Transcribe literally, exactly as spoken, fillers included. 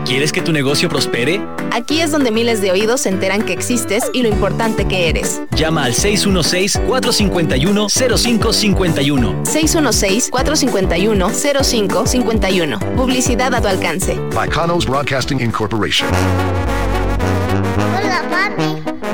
¿Quieres que tu negocio prospere? Aquí es donde miles de oídos se enteran que existes y lo importante que eres. Llama al seis uno seis, cuatro cinco uno, cero cinco cinco uno. seis uno seis, cuatro cinco uno, cero cinco cinco uno. Publicidad a tu alcance. By Conos Broadcasting Incorporation. Hola, papi.